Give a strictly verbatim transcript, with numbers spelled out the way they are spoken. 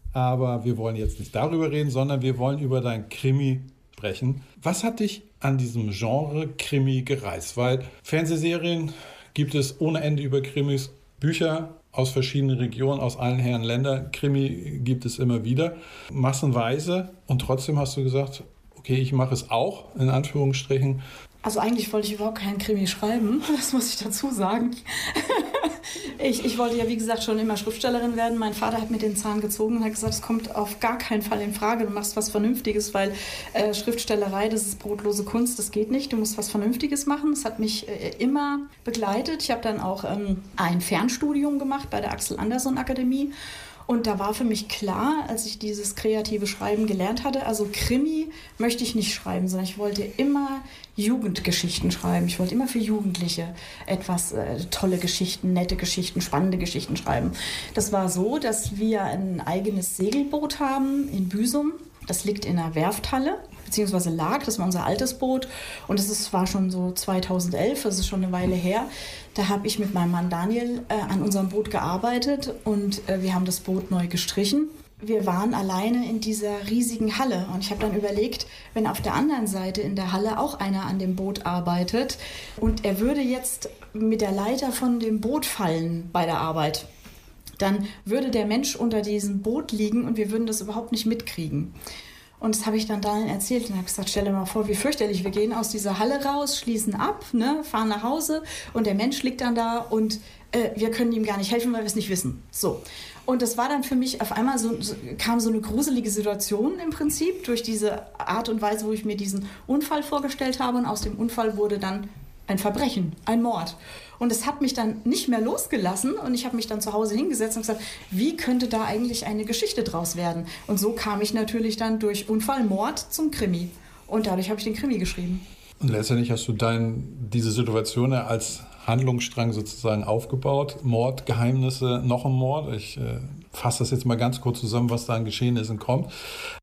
Aber wir wollen jetzt nicht darüber reden, sondern wir wollen über dein Krimi sprechen. Was hat dich an diesem Genre Krimi gereizt? Weil Fernsehserien gibt es ohne Ende über Krimis, Bücher aus verschiedenen Regionen, aus allen Herren Ländern. Krimi gibt es immer wieder, massenweise. Und trotzdem hast du gesagt, okay, ich mache es auch, in Anführungsstrichen. Also eigentlich wollte ich überhaupt keinen Krimi schreiben, das muss ich dazu sagen. Ich, ich wollte ja, wie gesagt, schon immer Schriftstellerin werden. Mein Vater hat mir den Zahn gezogen und hat gesagt, es kommt auf gar keinen Fall in Frage. Du machst was Vernünftiges, weil äh, Schriftstellerei, das ist brotlose Kunst, das geht nicht. Du musst was Vernünftiges machen. Das hat mich äh, immer begleitet. Ich habe dann auch ähm, ein Fernstudium gemacht bei der Axel Anderson Akademie. Und da war für mich klar, als ich dieses kreative Schreiben gelernt hatte, also Krimi möchte ich nicht schreiben, sondern ich wollte immer Jugendgeschichten schreiben. Ich wollte immer für Jugendliche etwas äh, tolle Geschichten, nette Geschichten, spannende Geschichten schreiben. Das war so, dass wir ein eigenes Segelboot haben in Büsum. Das liegt in einer Werfthalle, beziehungsweise lag, das war unser altes Boot. Und das ist, war schon so zweitausendelf, das ist schon eine Weile her. Da habe ich mit meinem Mann Daniel äh, an unserem Boot gearbeitet und äh, wir haben das Boot neu gestrichen. Wir waren alleine in dieser riesigen Halle und ich habe dann überlegt, wenn auf der anderen Seite in der Halle auch einer an dem Boot arbeitet und er würde jetzt mit der Leiter von dem Boot fallen bei der Arbeit, dann würde der Mensch unter diesem Boot liegen und wir würden das überhaupt nicht mitkriegen. Und das habe ich dann Daniel erzählt und habe gesagt, stell dir mal vor, wie fürchterlich, wir gehen aus dieser Halle raus, schließen ab, ne, fahren nach Hause und der Mensch liegt dann da und äh, wir können ihm gar nicht helfen, weil wir es nicht wissen. So. Und das war dann für mich auf einmal so, so, kam so eine gruselige Situation im Prinzip durch diese Art und Weise, wo ich mir diesen Unfall vorgestellt habe und aus dem Unfall wurde dann ein Verbrechen, ein Mord. Und es hat mich dann nicht mehr losgelassen und ich habe mich dann zu Hause hingesetzt und gesagt, wie könnte da eigentlich eine Geschichte draus werden? Und so kam ich natürlich dann durch Unfall, Mord zum Krimi. Und dadurch habe ich den Krimi geschrieben. Und letztendlich hast du dein, diese Situation als Handlungsstrang sozusagen aufgebaut. Mord, Geheimnisse, noch ein Mord. Ich äh, fasse das jetzt mal ganz kurz zusammen, was da an Geschehnissen kommt.